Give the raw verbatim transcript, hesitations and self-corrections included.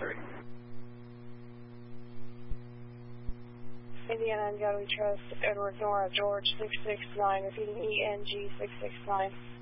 three. Indiana and Godoy Trust, Edward Nora, George six six nine, repeating E N G six six nine.